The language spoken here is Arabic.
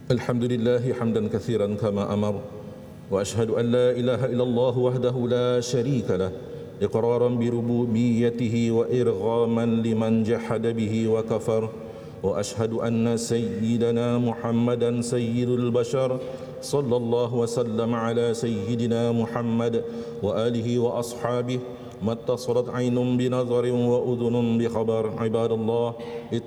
الحمد لله حمدا كثيرا كما أمر، وأشهد أن لا إله إلا الله وحده لا شريك له إقرارا بربوبيته وإرغاما لمن جحد به وكفر، وأشهد أن سيدنا محمدا سيد البشر صلى الله وسلم على سيدنا محمد وآله وأصحابه ما اتصلت عين بنظر وأذن بخبر. عباد الله